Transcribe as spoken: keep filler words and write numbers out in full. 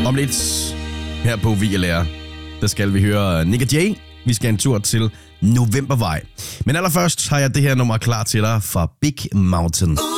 Om lidt her på V L R, der skal vi høre Nick og Jay. Vi skal en tur til Novembervej. Men allerførst har jeg det her nummer klar til dig fra Big Mountain.